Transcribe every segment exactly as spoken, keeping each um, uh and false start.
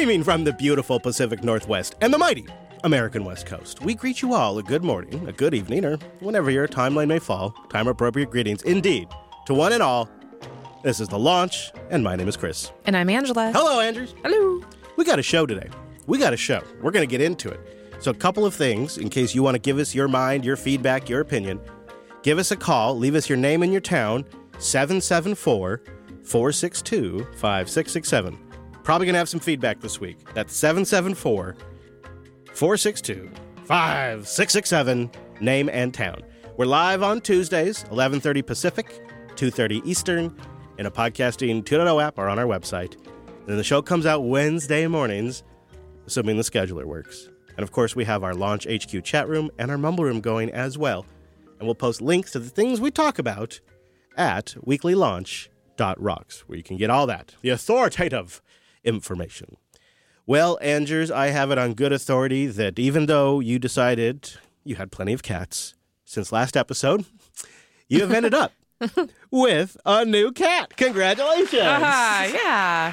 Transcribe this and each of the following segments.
Streaming from the beautiful Pacific Northwest and the mighty American West Coast, we greet you all a good morning, a good evening, or whenever your timeline may fall. Time-appropriate greetings, indeed, to one and all. This is The Launch, and my name is Chris. And I'm Angela. Hello, Andrews. Hello. We got a show today. We got a show. We're going to get into it. So a couple of things, in case you want to give us your mind, your feedback, your opinion. Give us a call. Leave us your name and your town. seven seven four, four six two, five six six seven. Probably going to have some feedback this week. That's seven seven four, four six two, five six six seven. Name and town. We're live on Tuesdays, eleven thirty Pacific, two thirty Eastern, in a podcasting two point oh app or on our website. Then the show comes out Wednesday mornings, assuming the scheduler works. And of course, we have our Launch H Q chat room and our Mumble room going as well. And we'll post links to the things we talk about at weekly launch dot rocks, where you can get all that, the authoritative information. Well, Andrews, I have it on good authority that even though you decided you had plenty of cats since last episode, you have ended up with a new cat. Congratulations. Uh-huh, yeah.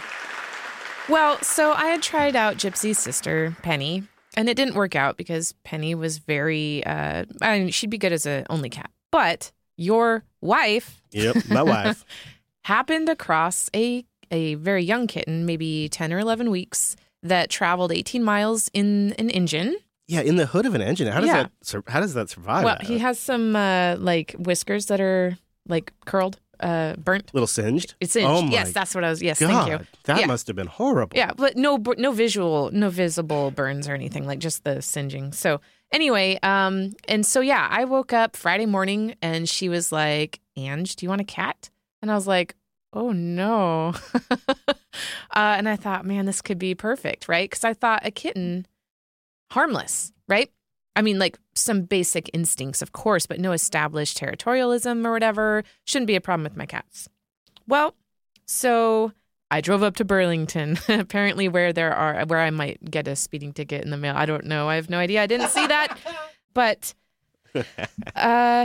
Well, so I had tried out Gypsy's sister, Penny, and it didn't work out because Penny was very, uh, I mean, she'd be good as an only cat. But your wife. Yep, my wife. happened across a, a very young kitten, maybe ten or eleven weeks, that traveled eighteen miles in an engine. Yeah, in the hood of an engine. How does Yeah. that sur- how does that survive? Well, that? he has some, uh, like, whiskers that are, like, curled, uh, burnt. Little singed? It's singed. Oh my yes, that's what I was. Yes, God, thank you. that Yeah. must have been horrible. Yeah, but no, bur- no visual, no visible burns or anything, like just the singeing. So anyway, um, and so yeah, I woke up Friday morning and she was like, "Ange, do you want a cat?" And I was like, "Oh no," uh, and I thought, man, this could be perfect, right? Because I thought a kitten, harmless, right? I mean, like some basic instincts, of course, but no established territorialism or whatever. Shouldn't be a problem with my cats. Well, so I drove up to Burlington, apparently where there are, where I might get a speeding ticket in the mail. I don't know. I have no idea. I didn't see that. But uh,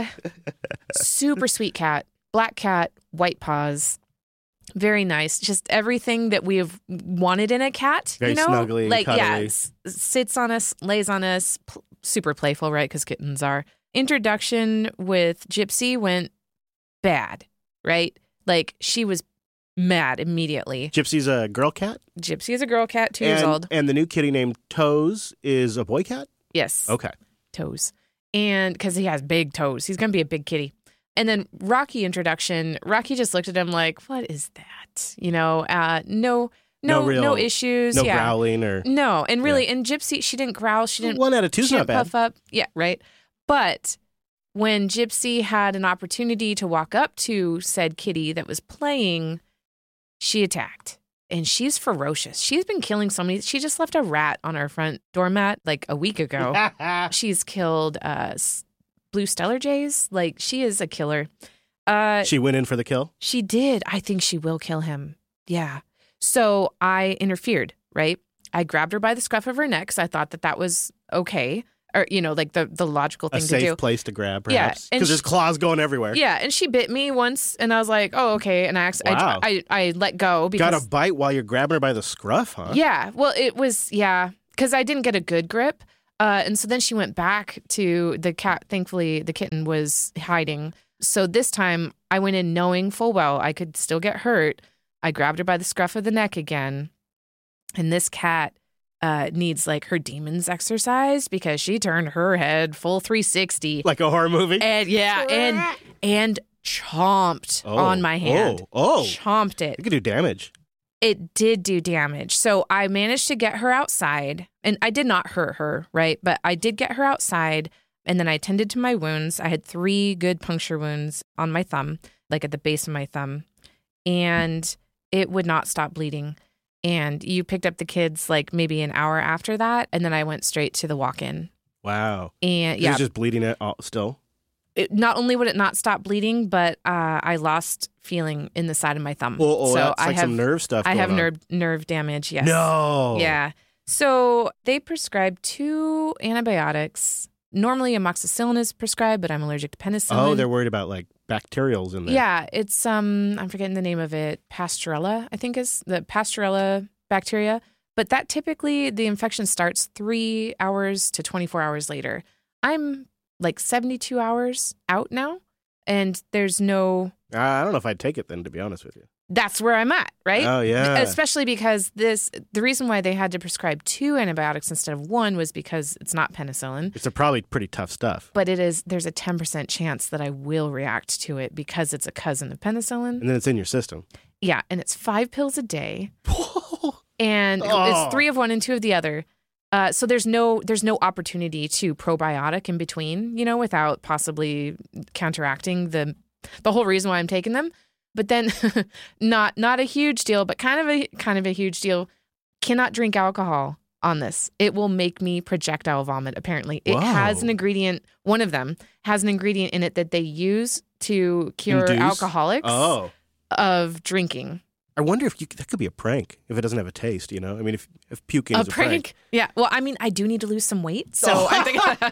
super sweet cat, black cat, white paws. Very nice. Just everything that we have wanted in a cat. Very you know? snuggly, like cuddly. yeah, s- sits on us, lays on us, pl- super playful, right? Because kittens are. Introduction with Gypsy went bad, right? Like she was mad immediately. Gypsy's a girl cat? Gypsy is a girl cat, two and, years old. And the new kitty named Toes is a boy cat? Yes. Okay. Toes. And because he has big toes, he's going to be a big kitty. And then Rocky introduction, Rocky just looked at him like, what is that? You know, uh, no, no, No real- no issues. No yeah. growling or... No. And really, and Gypsy, she didn't growl. She didn't, One out of two's she not didn't bad. puff up. Yeah, right. But when Gypsy had an opportunity to walk up to said kitty that was playing, she attacked. And she's ferocious. She's been killing so many. She just left a rat on our front doormat like a week ago. She's killed uh, s- blue stellar jays. Like, she is a killer. Uh, She went in for the kill? she did. I think she will kill him. Yeah. So I interfered, right? I grabbed her by the scruff of her neck because I thought that that was okay. Or, you know, like the, the logical A thing to safe do. place to grab, Yeah, perhaps. and Because she- there's claws going everywhere. Yeah. And she bit me once and I was like, oh, okay. And I, act- Wow. I, I, I let go because. Got a bite while you're grabbing her by the scruff, huh? Yeah. Well, it was, yeah, because I didn't get a good grip. Uh, and so then she went back to the cat. Thankfully, the kitten was hiding. So this time I went in knowing full well I could still get hurt. I grabbed her by the scruff of the neck again. And this cat uh, needs like her demons exercised because she turned her head full three sixty. Like a horror movie? And yeah, and and chomped Oh, on my hand. Oh, oh. Chomped it. It could do damage. It did do damage. So I managed to get her outside, and I did not hurt her, right? But I did get her outside, and then I tended to my wounds. I had three good puncture wounds on my thumb, like at the base of my thumb, and it would not stop bleeding. And you picked up the kids like maybe an hour after that, and then I went straight to the walk-in. Wow. And It yeah, was just bleeding it all, still? it, not only would it not stop bleeding, but uh, I lost feeling in the side of my thumb. Oh, oh so that's I like have, some nerve stuff I going have on. nerve nerve damage. Yes. No. Yeah. So they prescribed two antibiotics. Normally amoxicillin is prescribed, but I'm allergic to penicillin. Oh, they're worried about like bacterials in there. Yeah, it's um I'm forgetting the name of it. Pasteurella, I think is the Pasteurella bacteria. but that typically the infection starts three hours to twenty-four hours later. I'm like seventy-two hours out now, and there's no... Uh, I don't know if I'd take it then, to be honest with you. That's where I'm at, right? Oh, yeah. Especially because this, the reason why they had to prescribe two antibiotics instead of one was because it's not penicillin. It's a probably pretty tough stuff. But it is, there's a ten percent chance that I will react to it because it's a cousin of penicillin. And then it's in your system. Yeah, and it's five pills a day. And Oh. it's three of one and two of the other. Uh, so there's no there's no opportunity to probiotic in between, you know, without possibly counteracting the the whole reason why I'm taking them. But then, not not a huge deal, but kind of a kind of a huge deal. Cannot drink alcohol on this. It will make me projectile vomit. Apparently, it Whoa. has an ingredient. One of them has an ingredient in it that they use to cure Induce? alcoholics Oh. of drinking. I wonder if you, that could be a prank if it doesn't have a taste, you know? I mean, if, if puking A is a prank? prank. Yeah. Well, I mean, I do need to lose some weight, so I'm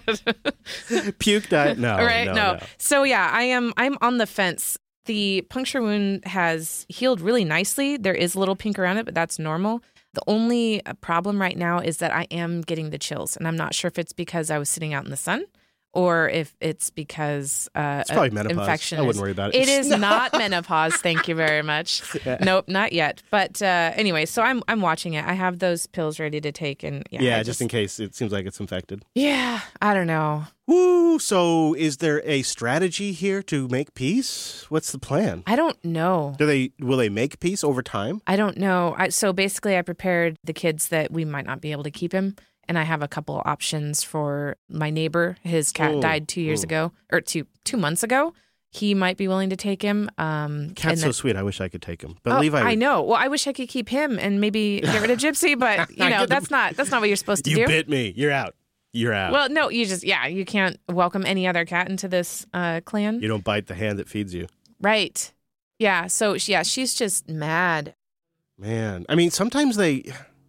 thinking Puke diet? No, right? no, No. no. So yeah, I am. I'm on the fence. The puncture wound has healed really nicely. There is a little pink around it, but that's normal. The only problem right now is that I am getting the chills, and I'm not sure if it's because I was sitting out in the sun or if it's because uh, It's probably a menopause. infection. I wouldn't is- worry about it. It is not menopause. Thank you very much. Yeah. Nope, not yet. But uh, anyway, so I'm I'm watching it. I have those pills ready to take, and yeah, Yeah, I just in case it seems like it's infected. yeah, I don't know. Woo! So is there a strategy here to make peace? What's the plan? I don't know. Do they will they make peace over time? I don't know. I, so basically, I prepared the kids that we might not be able to keep him. And I have a couple options for my neighbor. His cat Ooh, died two years ooh. ago, or two two months ago. He might be willing to take him. Um, Cat's and so then- sweet. I wish I could take him. But Oh, Levi, I know. Well, I wish I could keep him and maybe get rid of Gypsy, but you I know get that's the- not that's not what you're supposed to you do. bit me. You're out. You're out. Well, no, you just yeah, you can't welcome any other cat into this uh, clan, you don't bite the hand that feeds you. right? Yeah. So yeah, she's just mad. Man, I mean, sometimes they.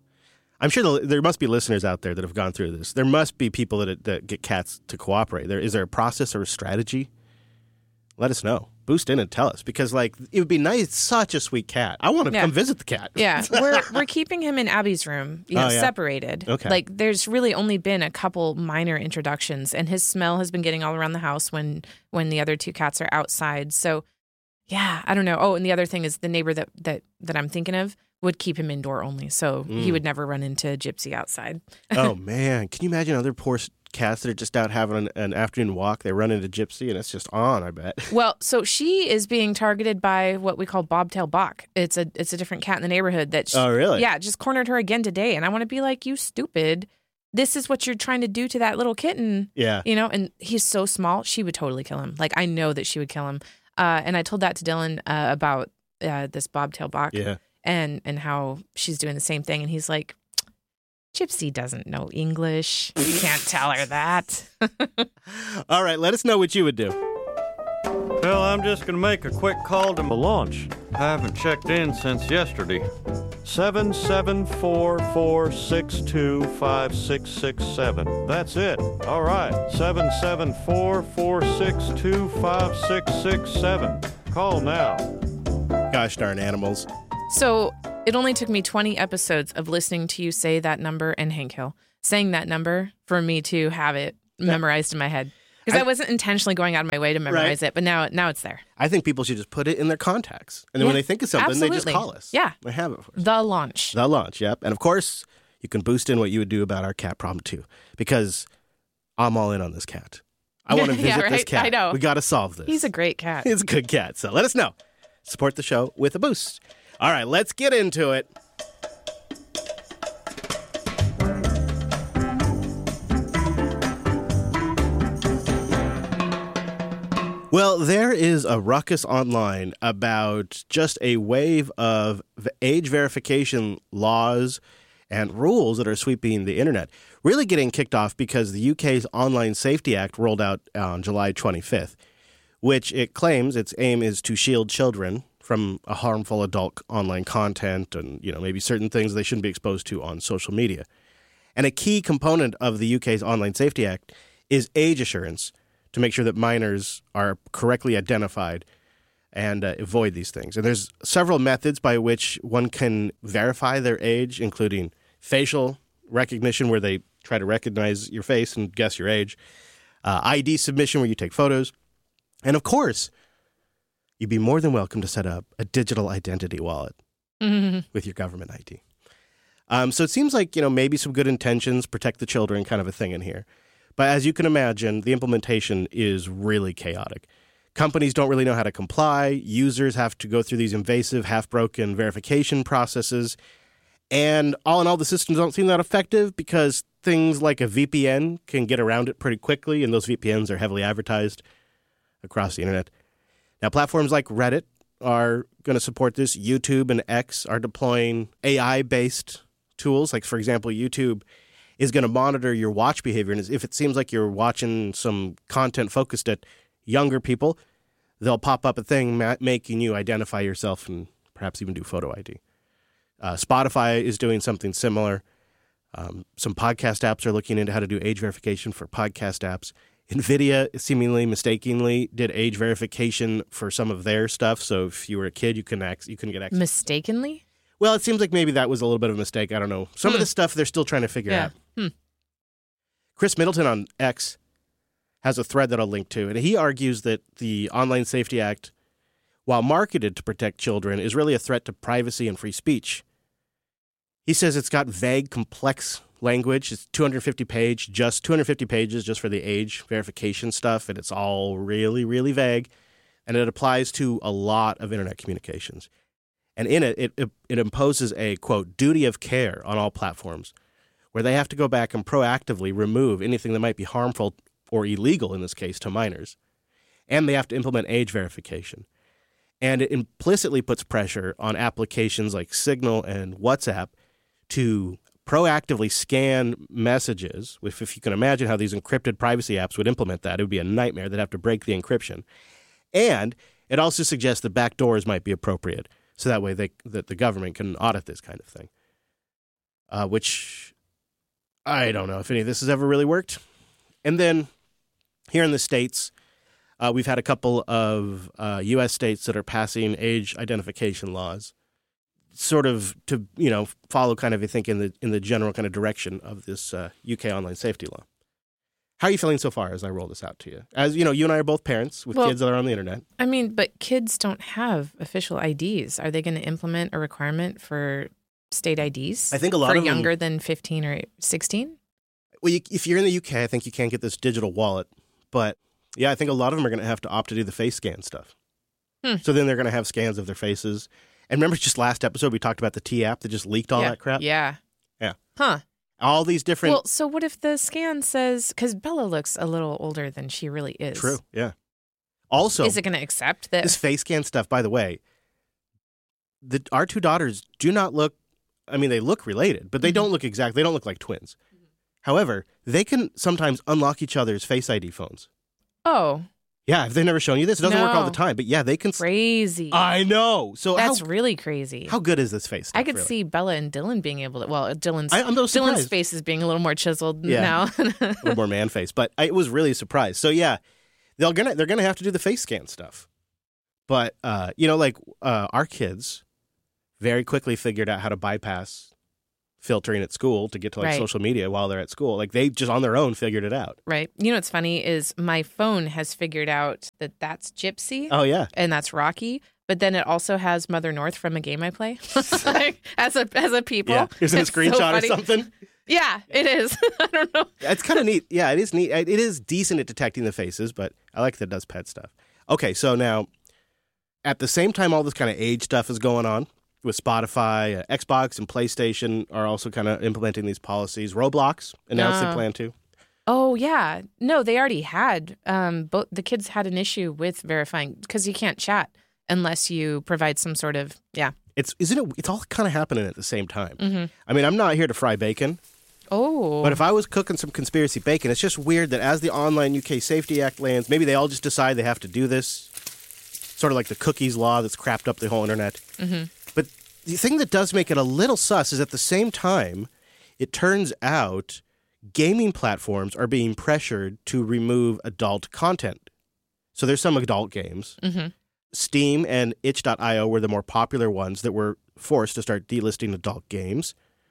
I'm sure the, there must be listeners out there that have gone through this. There must be people that that get cats to cooperate. There is there a process or a strategy? Let us know. Boost in and tell us because, like, it would be nice. It's such a sweet cat. I want to Yeah. come visit the cat. Yeah, we're we're keeping him in Abby's room, you know, Oh, yeah. separated. Okay. Like there's really only been a couple minor introductions, and his smell has been getting all around the house when when the other two cats are outside. So, yeah, I don't know. Oh, and the other thing is the neighbor that that that I'm thinking of would keep him indoor only, so he Mm. would never run into Gypsy outside. Oh man, can you imagine other poor s- cats that are just out having an, an afternoon walk? They run into Gypsy and it's just on. I bet. Well, so she is being targeted by what we call bobtail bok. It's a it's a different cat in the neighborhood that. She, Oh really? Yeah, just cornered her again today, and I want to be like, you stupid. This is what you're trying to do to that little kitten. Yeah. You know, and he's so small, she would totally kill him. Like, I know that she would kill him. Uh, and I told that to Dylan uh, about uh, this bobtail bok Yeah. and, and how she's doing the same thing. And he's like, Gypsy doesn't know English. You can't tell her that. All right, let us know what you would do. Well, I'm just going to make a quick call to the launch. I haven't checked in since yesterday. seven seven four four six two five six six seven. That's it. All right. seven seven four four six two five six six seven. Call now. Gosh darn animals. So it only took me twenty episodes of listening to you say that number and Hank Hill saying that number for me to have it memorized in my head. Because I, I- I wasn't intentionally going out of my way to memorize it, but now now it's there. I think people should just put it in their contacts. And then when Yeah, they think of something, they just absolutely. call us. Yeah. They have it for us. The launch. The launch, yep. And of course, you can boost in what you would do about our cat problem too. Because I'm all in on this cat. I want to visit Yeah, this right? cat. I know. We got to solve this. He's a great cat. He's a good cat. So let us know. Support the show with a boost. All right, let's get into it. Well, there is a ruckus online about just a wave of v- age verification laws and rules that are sweeping the internet, really getting kicked off because the U K's Online Safety Act rolled out on July twenty-fifth, which it claims its aim is to shield children from a harmful adult online content and, you know, maybe certain things they shouldn't be exposed to on social media. And a key component of the U K's Online Safety Act is age assurance, to make sure that minors are correctly identified and uh, avoid these things. And there's several methods by which one can verify their age, including facial recognition where they try to recognize your face and guess your age, uh, I D submission where you take photos, and of course, you'd be more than welcome to set up a digital identity wallet mm-hmm. with your government I D. Um, so it seems like, you know, maybe some good intentions, protect the children kind of a thing in here. But as you can imagine, the implementation is really chaotic. Companies don't really know how to comply. Users have to go through these invasive, half-broken verification processes. And all in all, the systems don't seem that effective because things like a V P N can get around it pretty quickly, and those V P Ns are heavily advertised across the internet. Now, platforms like Reddit are going to support this. YouTube and X are deploying A I-based tools. Like, for example, YouTube is going to monitor your watch behavior. And if it seems like you're watching some content focused at younger people, they'll pop up a thing ma- making you identify yourself and perhaps even do photo I D. Uh, Spotify is doing something similar. Um, some podcast apps are looking into how to do age verification for podcast apps. NVIDIA seemingly mistakenly did age verification for some of their stuff. So if you were a kid, you couldn't, ac- you couldn't get access. Mistakenly? Well, it seems like maybe that was a little bit of a mistake. I don't know. Some hmm. of the stuff they're still trying to figure yeah. out. Hmm. Chris Middleton on X has a thread that I'll link to, and he argues that the Online Safety Act, while marketed to protect children, is really a threat to privacy and free speech. He says it's got vague, complex language. It's two hundred fifty page, just two hundred fifty pages just for the age verification stuff, and it's all really, really vague, and it applies to a lot of internet communications. And in it, it, it, it imposes a, quote, duty of care on all platforms, where they have to go back and proactively remove anything that might be harmful or illegal, in this case, to minors. And they have to implement age verification. And it implicitly puts pressure on applications like Signal and WhatsApp to proactively scan messages. If, if you can imagine how these encrypted privacy apps would implement that, it would be a nightmare. They'd have to break the encryption. And it also suggests that backdoors might be appropriate, so that way they, that the government can audit this kind of thing, uh, which I don't know if any of this has ever really worked. And then here in the States, uh, we've had a couple of uh, U S states that are passing age identification laws, sort of to, you know, follow kind of, I think, in the in the general kind of direction of this uh, U K online safety law. How are you feeling so far as I roll this out to you? As you know, you and I are both parents with well, kids that are on the internet. I mean, but kids don't have official I Ds. Are they going to implement a requirement for state I Ds? I think a lot for of younger them, than fifteen or sixteen? Well, you, if you're in the U K, I think you can get this digital wallet. But yeah, I think a lot of them are going to have to opt to do the face scan stuff. Hmm. So then they're going to have scans of their faces. And remember just last episode we talked about the T app that just leaked all yeah. that crap? Yeah. Yeah. Huh. All these different... Well, so what if the scan says... Because Bella looks a little older than she really is. True, yeah. Also... Is it going to accept that? This face scan stuff, by the way, the, our two daughters do not look... I mean, they look related, but they mm-hmm. don't look exact. They don't look like twins. Mm-hmm. However, they can sometimes unlock each other's Face I D phones. Oh. Yeah, have they never shown you this? It doesn't no. work all the time, but yeah, they can... Crazy. I know. So That's how, really crazy. How good is this face stuff, I could really? see Bella and Dylan being able to... Well, Dylan's, I, I'm Dylan's face is being a little more chiseled yeah. now. A little more man face, but I was really surprised. So yeah, they're gonna they're gonna have to do the face scan stuff. But uh, you know, like uh, our kids very quickly figured out how to bypass filtering at school to get to like right. social media while they're at school. Like they just on their own figured it out. Right. You know what's funny is my phone has figured out that that's Gypsy. Oh yeah. And that's Rocky. But then it also has Mother North from a game I play like, as a as a people. Yeah. Here's a screenshot so or something. Yeah, it is. I don't know. It's kind of neat. Yeah, it is neat. It is decent at detecting the faces, but I like that it does pet stuff. Okay, so now at the same time all this kind of age stuff is going on, with Spotify, uh, Xbox, and PlayStation are also kind of implementing these policies. Roblox announced uh, they plan to. Oh, yeah. No, they already had. Um, both the kids had an issue with verifying because you can't chat unless you provide some sort of, yeah. It's isn't it? It's all kind of happening at the same time. Mm-hmm. I mean, I'm not here to fry bacon. Oh. But if I was cooking some conspiracy bacon, it's just weird that as the Online U K Safety Act lands, maybe they all just decide they have to do this. Sort of like the cookies law that's crapped up the whole internet. Mm-hmm. But the thing that does make it a little sus is at the same time, it turns out gaming platforms are being pressured to remove adult content. So there's some adult games. Mm-hmm. Steam and itch dot io were the more popular ones that were forced to start delisting adult games.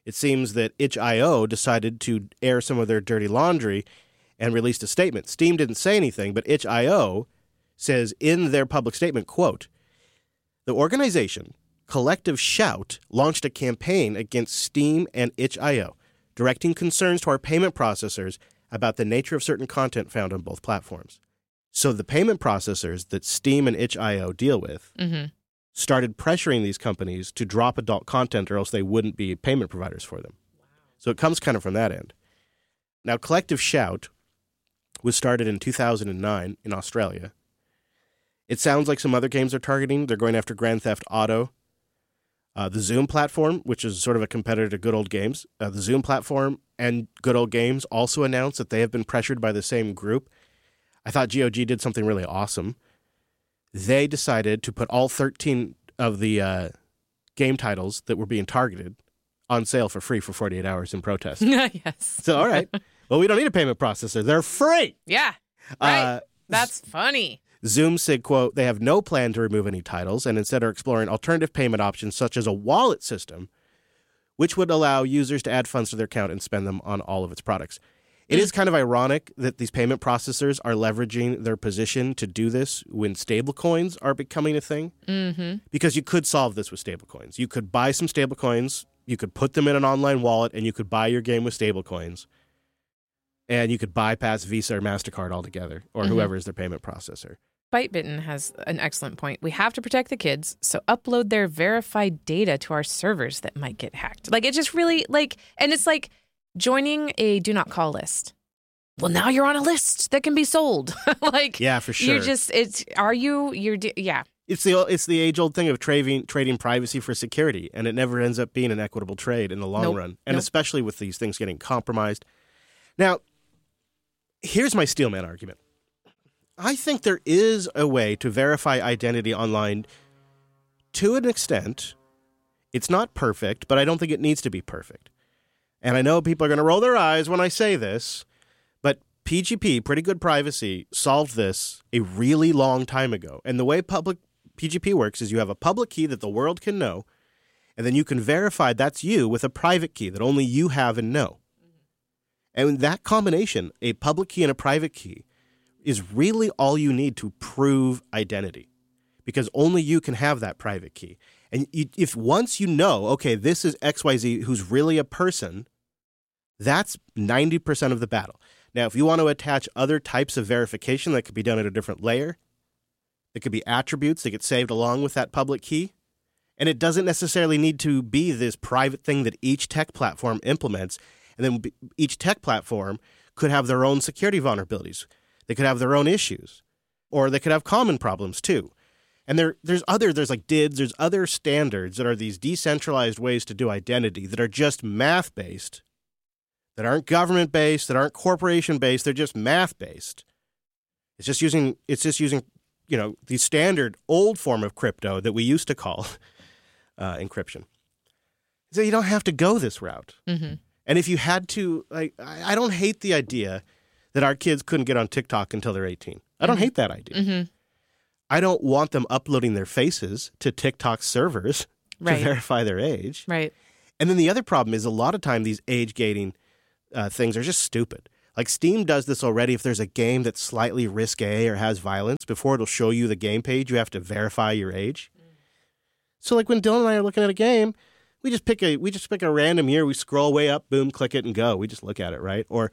It seems that itch dot io decided to air some of their dirty laundry and released a statement. Steam didn't say anything, but itch dot io says in their public statement, quote, "The organization, Collective Shout, launched a campaign against Steam and itch dot io, directing concerns to our payment processors about the nature of certain content found on both platforms." So the payment processors that Steam and itch dot io deal with Mm-hmm. started pressuring these companies to drop adult content or else they wouldn't be payment providers for them. Wow. So it comes kind of from that end. Now, Collective Shout was started in two thousand nine in Australia. It sounds like some other games they're targeting. They're going after Grand Theft Auto. Uh, the Zoom platform, which is sort of a competitor to Good Old Games, uh, the Zoom platform and Good Old Games also announced that they have been pressured by the same group. I thought G O G did something really awesome. They decided to put all thirteen of the uh, game titles that were being targeted on sale for free for forty-eight hours in protest. Yes. So, all right. Well, we don't need a payment processor. They're free. Yeah. Right. Uh, That's funny. Zoom said, quote, "They have no plan to remove any titles and instead are exploring alternative payment options such as a wallet system, which would allow users to add funds to their account and spend them on all of its products." It is kind of ironic that these payment processors are leveraging their position to do this when stablecoins are becoming a thing. Mm-hmm. Because you could solve this with stablecoins. You could buy some stablecoins, you could put them in an online wallet, and you could buy your game with stablecoins. And you could bypass Visa or MasterCard altogether, or Mm-hmm. whoever is their payment processor. Bytebitten has an excellent point. We have to protect the kids, so upload their verified data to our servers that might get hacked. Like, it just really, like, and it's like joining a do not call list. Well, now you're on a list that can be sold. Like, Yeah, for sure. you're just, it's, are you, you're, yeah. It's the it's the age-old thing of trading trading privacy for security, and it never ends up being an equitable trade in the long Nope. run, and Nope. especially with these things getting compromised. Now, here's my Steelman argument. I think there is a way to verify identity online to an extent. It's not perfect, but I don't think it needs to be perfect. And I know people are going to roll their eyes when I say this, but P G P, Pretty Good Privacy, solved this a really long time ago. And the way public P G P works is you have a public key that the world can know, and then you can verify that's you with a private key that only you have and know. And that combination, a public key and a private key, is really all you need to prove identity, because only you can have that private key. And you, if once you know, okay, this is X Y Z who's really a person, that's ninety percent of the battle. Now, if you want to attach other types of verification that could be done at a different layer, it could be attributes that get saved along with that public key. And it doesn't necessarily need to be this private thing that each tech platform implements. And then each tech platform could have their own security vulnerabilities. They could have their own issues, or they could have common problems too. And there, there's other, there's like D I Ds, there's other standards that are these decentralized ways to do identity that are just math-based, that aren't government-based, that aren't corporation-based, they're just math-based. It's just using, it's just using, you know, the standard old form of crypto that we used to call uh, encryption. So you don't have to go this route. Mm-hmm. And if you had to, like, I, I don't hate the idea that our kids couldn't get on TikTok until they're eighteen. I don't Mm-hmm. hate that idea. Mm-hmm. I don't want them uploading their faces to TikTok servers Right. to verify their age. Right. And then the other problem is a lot of time these age gating uh, things are just stupid. Like Steam does this already. If there's a game that's slightly risque or has violence, before it'll show you the game page, you have to verify your age. Mm. So like when Dylan and I are looking at a game, we just pick a we just pick a random year, we scroll way up, boom, click it and go. We just look at it, right? Or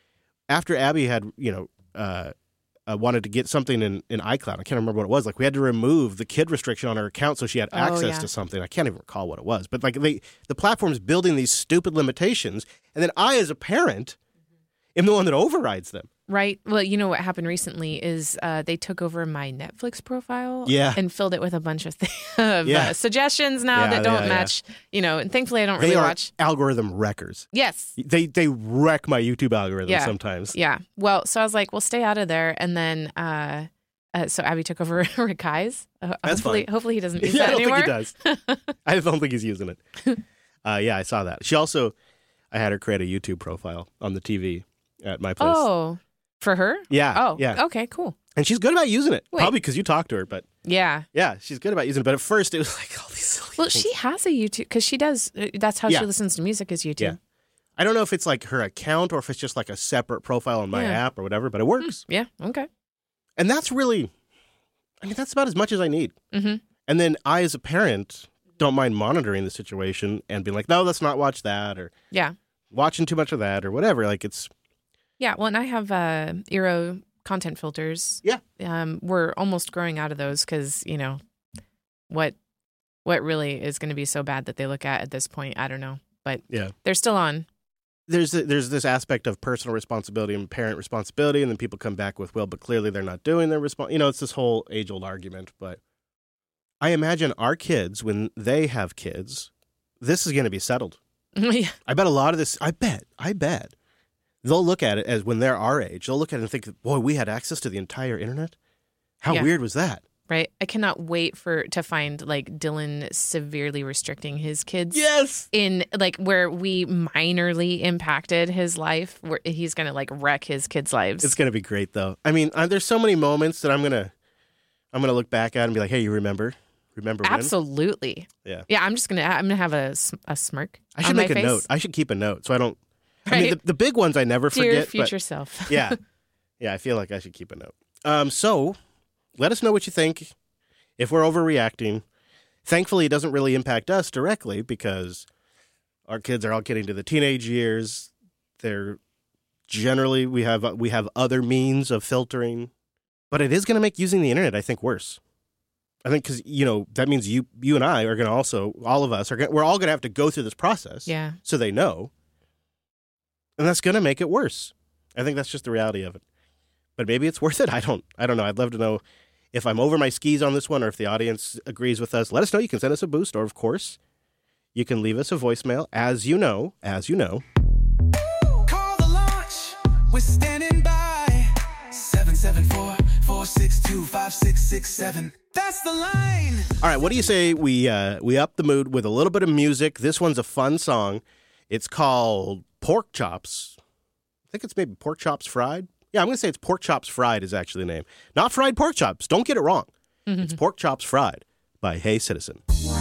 after Abby had, you know, uh, uh, wanted to get something in, in iCloud, I can't remember what it was. Like we had to remove the kid restriction on her account so she had Oh, access yeah. to something. I can't even recall what it was. But like they, the platform's building these stupid limitations, and then I, as a parent, am the one that overrides them. Right. Well, you know what happened recently is uh, they took over my Netflix profile Yeah. and filled it with a bunch of, th- of Yeah. uh, suggestions now Yeah, that don't yeah, yeah. match, you know, and thankfully I don't They really are watch. algorithm wreckers. Yes. They they wreck my YouTube algorithm Yeah. sometimes. Yeah. Well, so I was like, well, stay out of there. And then, uh, uh, so Abby took over Rikai's. Uh, That's hopefully, fine. hopefully he doesn't use Yeah, I that don't anymore. think he does. I don't think he's using it. Uh, yeah, I saw that. She also, I had her create a YouTube profile on the T V at my place. Oh, for her? Yeah. Oh, yeah. okay, cool. And she's good about using it. Wait. Probably because you talked to her, but Yeah. Yeah, she's good about using it. But at first, it was like all these silly Well, things. she has a YouTube because she does. That's how Yeah. she listens to music is YouTube. Yeah. I don't know if it's like her account or if it's just like a separate profile on my Yeah. app or whatever, but it works. Yeah. Okay. And that's really, I mean, that's about as much as I need. Mm-hmm. And then I, as a parent, don't mind monitoring the situation and being like, no, let's not watch that, or Yeah. watching too much of that, or whatever. Like, it's, Yeah. Well, and I have uh, Eero content filters. Yeah. Um, we're almost growing out of those because, you know, what what really is going to be so bad that they look at at this point, I don't know. But yeah. they're still on. There's there's this aspect of personal responsibility and parent responsibility, and then people come back with, well, but clearly they're not doing their response. You know, it's this whole age-old argument. But I imagine our kids, when they have kids, this is going to be settled. Yeah. I bet a lot of this, I bet, I bet, they'll look at it as when they're our age, they'll look at it and think, boy, we had access to the entire internet? How Yeah. weird was that? Right. I cannot wait for to find like Dylan severely restricting his kids. Yes. In like where we minorly impacted his life, where he's going to like wreck his kids' lives. It's going to be great, though. I mean, uh, there's so many moments that I'm going to I'm gonna look back at and be like, hey, you remember? Remember when? Absolutely. Yeah. Yeah. I'm just gonna. I'm gonna have a, s- a smirk. I should on make my a face. note. I should keep a note so I don't. I mean, Right. the, the big ones I never Dear forget. future but self. yeah, yeah, I feel like I should keep a note. Um, so let us know what you think. If we're overreacting, thankfully it doesn't really impact us directly because our kids are all getting to the teenage years. They're generally we have we have other means of filtering, but it is going to make using the internet, I think, worse. I think because you know that means you you and I are going to also all of us are gonna, we're all going to have to go through this process. Yeah. So they know, and that's going to make it worse. I think that's just the reality of it. But maybe it's worth it. I don't. I don't know. I'd love to know if I'm over my skis on this one, or if the audience agrees with us. Let us know. You can send us a boost, or of course, you can leave us a voicemail. As you know, as you know. Call the launch. We're standing by. seven seven four, four six two, five six six seven. That's the line. All right. What do you say we uh, we up the mood with a little bit of music? This one's a fun song. It's called Pork Chops. I think it's maybe Pork Chops Fried. Yeah, I'm going to say it's Pork Chops Fried is actually the name. Not fried pork chops. Don't get it wrong. It's Pork Chops Fried by Hey Citizen.